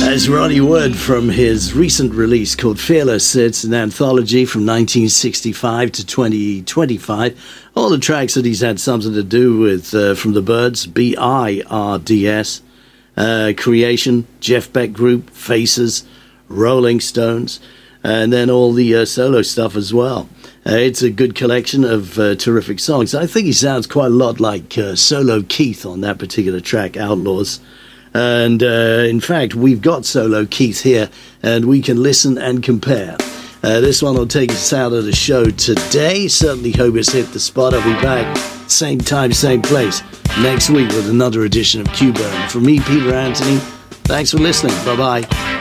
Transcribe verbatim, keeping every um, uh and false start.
That's Ronnie Wood from his recent release called Fearless. It's an anthology from nineteen sixty-five to twenty twenty-five. All the tracks that he's had something to do with uh, from the Byrds, B I R D S, uh, Creation, Jeff Beck Group, Faces, Rolling Stones, and then all the uh, solo stuff as well. Uh, it's a good collection of uh, terrific songs. I think he sounds quite a lot like uh, Solo Keith on that particular track, Outlaws. And uh, in fact, we've got Solo Keith here, and we can listen and compare. Uh, this one will take us out of the show today. Certainly hope it's hit the spot. I'll be back same time, same place next week with another edition of Q-Burn. From me, Peter Anthony, thanks for listening. Bye-bye.